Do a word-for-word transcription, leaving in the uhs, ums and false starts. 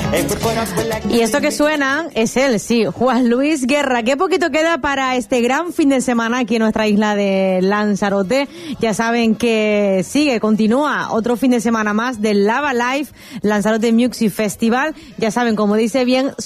Y esto que suena es él, sí, Juan Luis Guerra. Qué poquito queda para este gran fin de semana aquí en nuestra isla de Lanzarote. Ya saben que sigue, continúa otro fin de semana más del Lava Live Lanzarote Music Festival. Ya saben, como dice bien